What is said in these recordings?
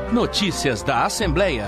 Notícias da Assembleia.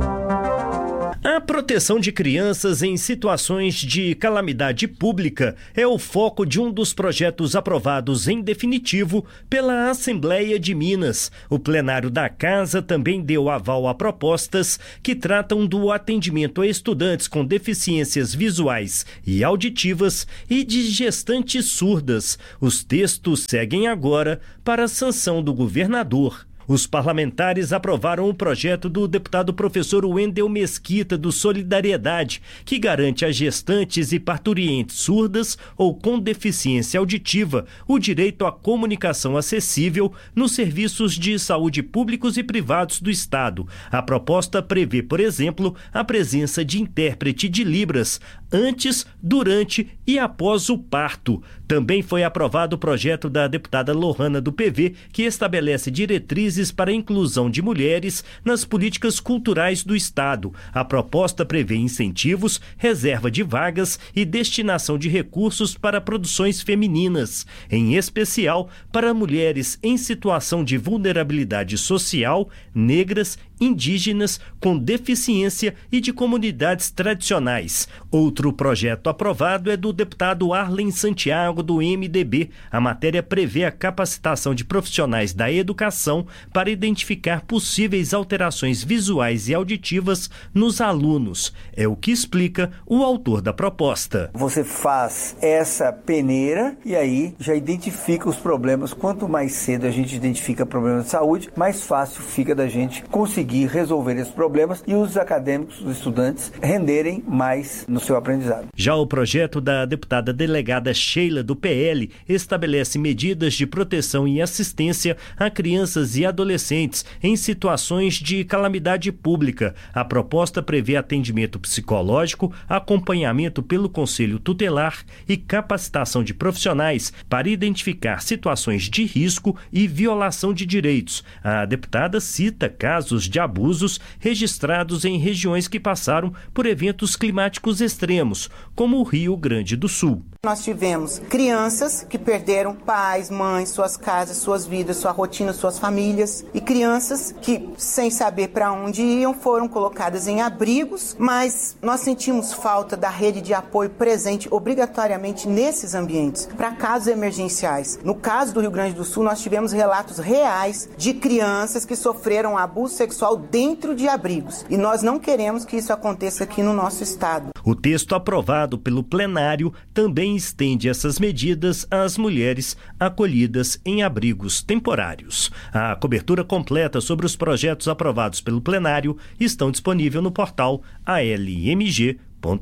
A proteção de crianças em situações de calamidade pública é o foco de um dos projetos aprovados em definitivo pela Assembleia de Minas. O plenário da Casa também deu aval a propostas que tratam do atendimento a estudantes com deficiências visuais e auditivas e de gestantes surdas. Os textos seguem agora para a sanção do governador. Os parlamentares aprovaram o projeto do deputado professor Wendel Mesquita, do Solidariedade, que garante a gestantes e parturientes surdas ou com deficiência auditiva o direito à comunicação acessível nos serviços de saúde públicos e privados do Estado. A proposta prevê, por exemplo, a presença de intérprete de Libras antes, durante e após o parto. Também foi aprovado o projeto da deputada Lohana, do PV, que estabelece diretrizes para a inclusão de mulheres nas políticas culturais do Estado. A proposta prevê incentivos, reserva de vagas e destinação de recursos para produções femininas, em especial para mulheres em situação de vulnerabilidade social, negras, indígenas, com deficiência e de comunidades tradicionais. Outro projeto aprovado é do deputado Arlen Santiago, do MDB. A matéria prevê a capacitação de profissionais da educação para identificar possíveis alterações visuais e auditivas nos alunos. É o que explica o autor da proposta. Você faz essa peneira e aí já identifica os problemas. Quanto mais cedo a gente identifica problemas de saúde, mais fácil fica da gente conseguir resolver esses problemas e os acadêmicos, os estudantes, renderem mais no seu aprendizado. Já o projeto da deputada delegada Sheila, do PL, estabelece medidas de proteção e assistência a crianças e adolescentes em situações de calamidade pública. A proposta prevê atendimento psicológico, acompanhamento pelo Conselho Tutelar e capacitação de profissionais para identificar situações de risco e violação de direitos. A deputada cita casos de abusos registrados em regiões que passaram por eventos climáticos extremos, como o Rio Grande do Sul. Nós tivemos crianças que perderam pais, mães, suas casas, suas vidas, sua rotina, suas famílias, e crianças que, sem saber para onde iam, foram colocadas em abrigos, mas nós sentimos falta da rede de apoio presente obrigatoriamente nesses ambientes, para casos emergenciais. No caso do Rio Grande do Sul, nós tivemos relatos reais de crianças que sofreram abuso sexual dentro de abrigos, e nós não queremos que isso aconteça aqui no nosso estado. O texto aprovado pelo plenário também estende essas medidas às mulheres acolhidas em abrigos temporários. A cobertura completa sobre os projetos aprovados pelo plenário estão disponível no portal almg.gov.br.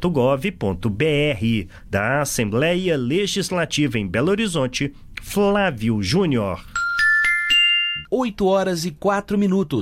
Da Assembleia Legislativa em Belo Horizonte, Flávio Júnior. 8h04.